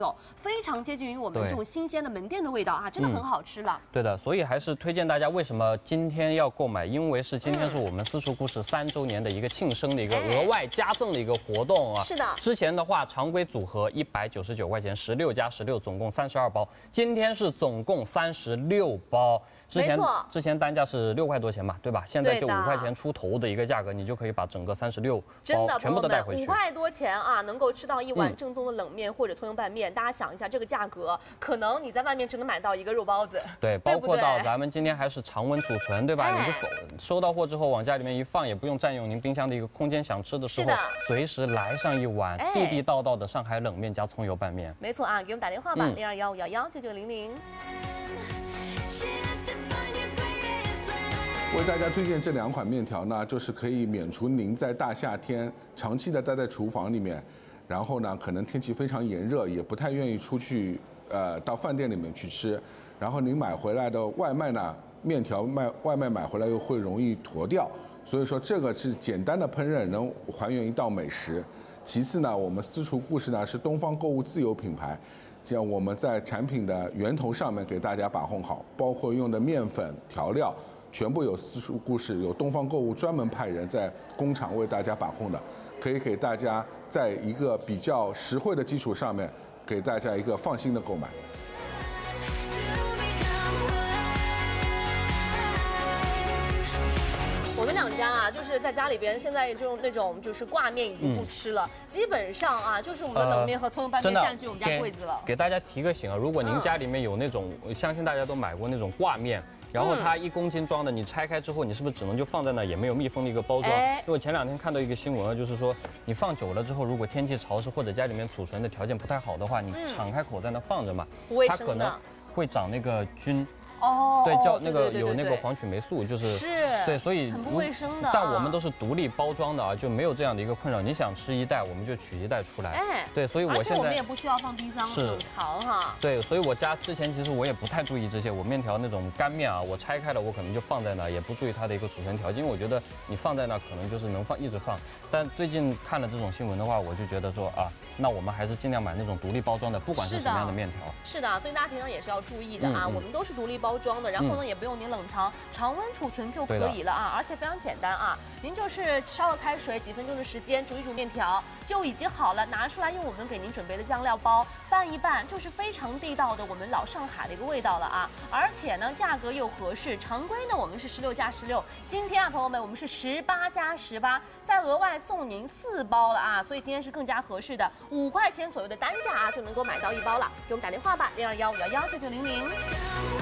非常接近于我们这种新鲜的门店的味道啊，真的很好吃了。 对的，所以还是推荐大家为什么今天要购买，因为今天是我们私厨故事3周年的一个庆生的一个额外加赠的一个活动啊。 是的， 之前的话常规组合199块钱，16加16总共32包，今天是总共36包。之前单价是6块多钱嘛，对吧？现在就5块钱出头的一个价格，你就可以把整个36包全部都带回去。 5块多钱啊，能够吃到一碗正宗的冷面或者葱油拌面。大家想一下，这个价格，可能你在外面只能买到一个肉包子。 对，包括到咱们今天还是常温储存，对吧？你就收到货之后往家里面一放，也不用占用您冰箱的一个空间，想吃的时候随时来上一碗地地道道的上海冷面加葱油拌面。 没错啊，给我们打电话吧，0215119900。 为大家推荐这2款面条呢，就是可以免除您在大夏天长期的待在厨房里面，然后呢，可能天气非常炎热，也不太愿意出去到饭店里面去吃，然后您买回来的外卖呢，面条外卖买回来又会容易坨掉，所以说这个是简单的烹饪能还原一道美食。其次呢，我们私厨故事呢是东方购物自有品牌，这样我们在产品的源头上面给大家把控好，包括用的面粉、调料。全部有私厨故事，有东方购物专门派人在工厂为大家把控的，可以给大家在一个比较实惠的基础上面，给大家一个放心的购买。 我们2家啊，就是在家里边，现在那种就是挂面已经不吃了，基本上啊，就是我们的冷面和葱油拌面占据我们家柜子了。 给大家提个醒啊，如果您家里面有那种，我相信大家都买过那种挂面。然后它1公斤装的，你拆开之后，你是不是只能就放在那，也没有密封的一个包装？因为我前2天看到一个新闻啊，就是说你放久了之后，如果天气潮湿或者家里面储存的条件不太好的话，你敞开口在那放着嘛，它可能会长那个菌。对，叫那个有那个黄曲霉素，就是对，所以很不卫生的。 但我们都是独立包装的啊，就没有这样的一个困扰。你想吃1袋，我们就取1袋出来。对，所以我现在我们也不需要放冰箱冷藏哈。 对，所以我家之前其实我也不太注意这些，我面条那种干面啊，我拆开了我可能就放在那，也不注意它的一个储存条件，因为我觉得你放在那可能就是能一直放。但最近看了这种新闻的话，我就觉得说啊，那我们还是尽量买那种独立包装的，不管是什么样的面条。 是的，所以大家平常也是要注意的啊。我们都是独立包装的，然后呢也不用您冷藏，常温储存就可以了啊，而且非常简单啊，您就是烧了开水，几分钟的时间煮一煮面条就已经好了，拿出来用我们给您准备的酱料包拌一拌，就是非常地道的我们老上海的一个味道了啊。而且呢价格又合适，常规呢我们是16加16，今天啊朋友们我们是18加18，再额外送您4包了啊，所以今天是更加合适的，5块钱左右的单价啊就能够买到1包了。给我们打电话吧，0215119900。